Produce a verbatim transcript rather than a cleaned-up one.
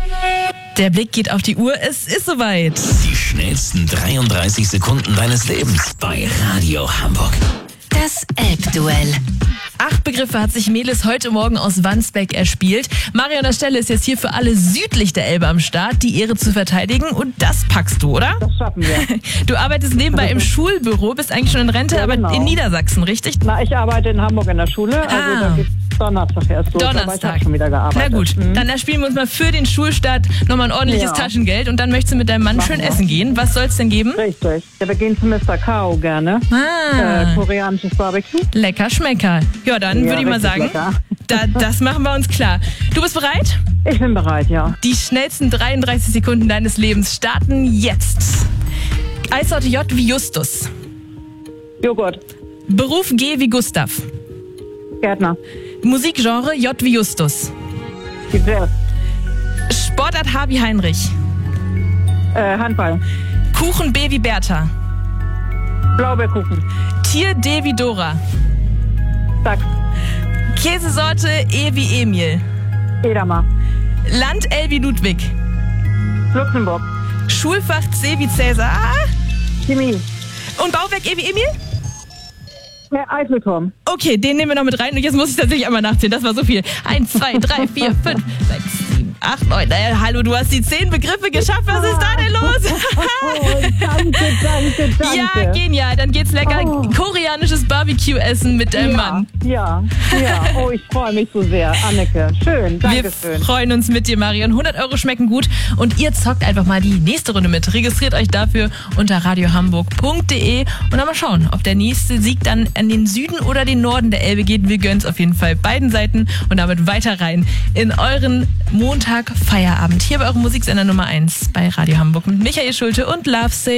Der Blick geht auf die Uhr, es ist soweit. Die schnellsten dreiunddreißig Sekunden deines Lebens bei Radio Hamburg. Das Elbduell. Acht Begriffe hat sich Melis heute Morgen aus Wandsbek erspielt. Mario an der Stelle ist jetzt hier für alle südlich der Elbe am Start, die Ehre zu verteidigen. Und das packst du, oder? Das schaffen wir. Du arbeitest nebenbei im Schulbüro, bist eigentlich schon in Rente, Ja, aber genau. in Niedersachsen, richtig? Na, ich arbeite in Hamburg in der Schule, also Ah. da geht's Donnerstag erst los. Aber ich Donnerstag. habe schon wieder gearbeitet. Na gut, Mhm. dann erspielen wir uns mal für den Schulstart nochmal ein ordentliches Ja. Taschengeld und dann möchtest du mit deinem Mann Machen schön wir. essen gehen. Was soll's denn geben? Richtig. Ja, wir gehen zu Mister Kao gerne. Ah, Äh, koreanisches Barbecue. lecker Schmecker. Ja, dann Ja, würde ich mal richtig sagen, lecker. da, das machen wir uns klar. Du bist bereit? Ich bin bereit, ja. Die schnellsten dreiunddreißig Sekunden deines Lebens starten jetzt. Eissorte J wie Justus. Joghurt. Beruf G wie Gustav. Gärtner. Musikgenre J wie Justus. Jazz. Sportart H wie Heinrich. Äh, Handball. Kuchen B wie Bertha. Blaubeerkuchen. Tier D wie Dora. Dachs. Käsesorte E wie Emil. Edamer. Land L wie Ludwig. Luxemburg. Schulfach C wie Cäsar. Chemie. Und Bauwerk E wie Emil? Äh, Eiffelturm. Okay, den nehmen wir noch mit rein. Und jetzt muss ich tatsächlich einmal nachzählen. Das war so viel. Eins, zwei, drei, vier, fünf, sechs, sieben, acht, neun. Äh, hallo, du hast die zehn Begriffe geschafft. Was ist da denn los? Oh, danke, danke, danke. Ja, genial. Dann geht's lecker Oh. koreanisches Barbecue essen mit deinem ja, Mann. Ja, ja. Oh, ich freue mich so sehr. Anneke, schön, danke Wir schön. freuen uns mit dir, Marion. hundert Euro schmecken gut. Und ihr zockt einfach mal die nächste Runde mit. Registriert euch dafür unter radiohamburg punkt de und dann mal schauen, ob der nächste Sieg dann an den Süden oder den Norden der Elbe geht. Wir gönnen es auf jeden Fall beiden Seiten und damit weiter rein in euren Montag-Feierabend. Hier bei eurem Musiksender Nummer eins bei Radio Hamburg mit Michael Schulte und Love Say.